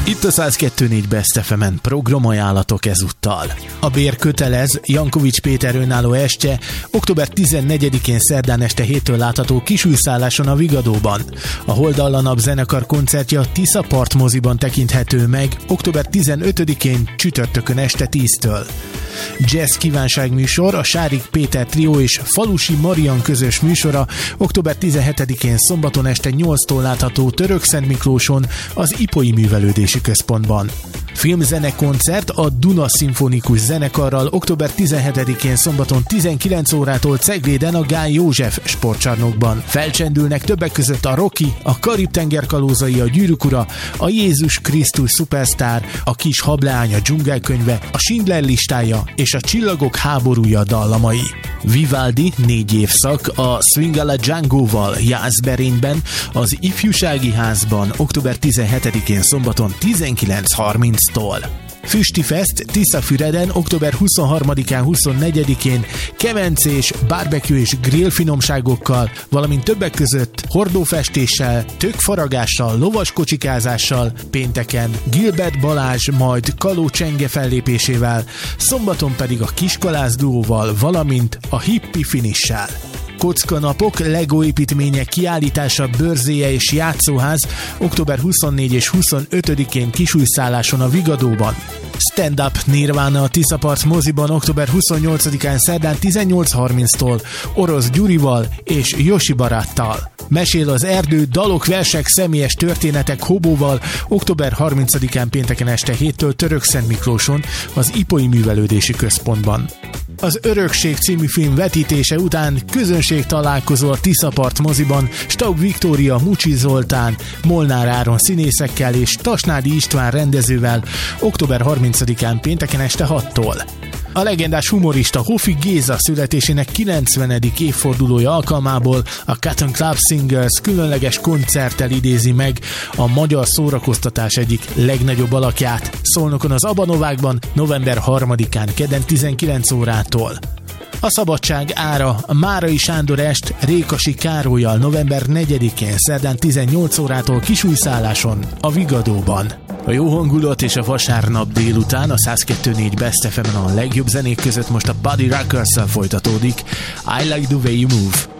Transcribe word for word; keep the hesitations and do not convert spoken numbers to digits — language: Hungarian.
Itt a száz kettő négy Best ef em-en programajánlatok ezúttal. A Bér kötelez, Jankovics Péter önálló estje, október tizennegyedikén szerdán este héttől látható Kisújszálláson a Vigadóban. A Holdallanap zenekar koncertje a Tisza Part moziban tekinthető meg, október tizenötödikén csütörtökön este tíztől. Jazz kívánságműsor, a Sárik Péter trió és Falusi Marian közös műsora, október tizenhetedikén szombaton este nyolctól látható Törökszentmiklóson, az Ipoi Művelődési Központban. Filmzenekoncert a Duna Szimfonikus Zenekarral október tizenhetedikén szombaton tizenkilenc órától Cegléden a Gály József sportcsarnokban. Felcsendülnek többek között a Rocky, a Karib-tenger kalózai, a Gyűrűk ura, a Jézus Krisztus Superstar, a Kis hableány, a Dzsungelkönyve, a Schindler listája és a Csillagok háborúja dallamai. Vivaldi négy évszak a Swing alla Django-val Jászberényben, az Ifjúsági Házban október tizenhetedikén szombaton tizenkilenc harminctól. Füstifest Tiszafüreden október huszonharmadikán, huszonnegyedikén kemencés, barbecue és grill finomságokkal, valamint többek között hordófestéssel, tökfaragással, lovaskocsikázással, pénteken Gilbert Balázs, majd Kaló Csenge fellépésével, szombaton pedig a Kiskalász duóval, valamint a Hippi Finissel. Kockanapok, Lego építmények kiállítása, bőrzéje és játszóház október huszonnégy és huszonötödikén Kisújszálláson a Vigadóban. Stand-up Nirvana a Tisza Part moziban október huszonnyolcadikán szerdán tizennyolc harminctól Orosz Gyurival és Josi Baráttal. Mesél az erdő, dalok, versek, személyes történetek Hobóval október harmincadikán pénteken este héttől Törökszentmiklóson, az Ipoi Művelődési Központban. Az Örökség című film vetítése után közönség találkozó a Tisza Part moziban Staub Viktória, Mucsi Zoltán, Molnár Áron színészekkel és Tasnádi István rendezővel október harmincadikán pénteken este hattól. A legendás humorista Hofi Géza születésének kilencvenedik évfordulója alkalmából a Cotton Club Singers különleges koncerttel idézi meg a magyar szórakoztatás egyik legnagyobb alakját, Szolnokon az Abanovákban november harmadikán kedden tizenkilenc órától. A Szabadság ára, a Márai Sándor est Rékasi Károllyal november negyedikén szerdán tizennyolc órától Kisújszálláson a Vigadóban. A jó hangulat és a vasárnap délután a száz kettő négy Best ef em-en a legjobb zenék között most a Buddy Ruckers-szel folytatódik. I Like the Way You Move.